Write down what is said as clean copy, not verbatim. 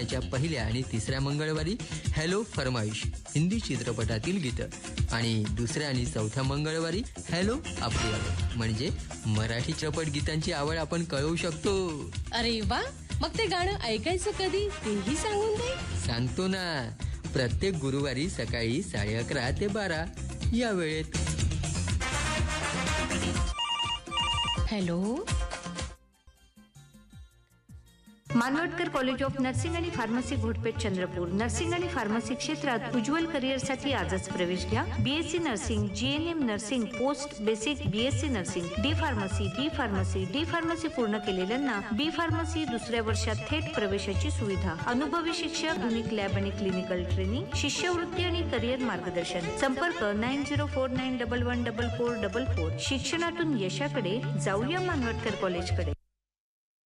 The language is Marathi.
महिन्याच्या पहिल्या आणि तिसऱ्या मंगळवारी हॅलो फरमाईश हिंदी चित्रपटातील गीतं आणि दुसऱ्या आणि चौथ्या मंगळवारी हॅलो आपली आवड म्हणजे मराठी चित्रपट गीतांची आवड आपण कळवू शकतो. अरे वा, मग ते गाणं ऐकायचं कधी तेही सांगून दे. सांगतो ना, प्रत्येक गुरुवारी सकाळी 11:30 ते 12 या वेळेत. हॅलो. मानवडकर कॉलेज ऑफ नर्सिंग आणि फार्मसी घोटपेठ चंद्रपूर. नर्सिंग आणि फार्मसी क्षेत्रात उज्ज्वल करिअरसाठी आजच प्रवेश घ्या. BSc nursing, GNM nursing, post basic BSc nursing, D pharmacy पूर्ण केलेल्यांना बी फार्मसी दुसऱ्या वर्षात थेट प्रवेशाची सुविधा. अनुभवी शिक्षक, आधुनिक लॅब आणि क्लिनिकल ट्रेनिंग, शिष्यवृत्ती आणि करिअर मार्गदर्शन. संपर्क 9049114444. शिक्षणातून यशाकडे जाऊया मानवडकर कॉलेजकडे.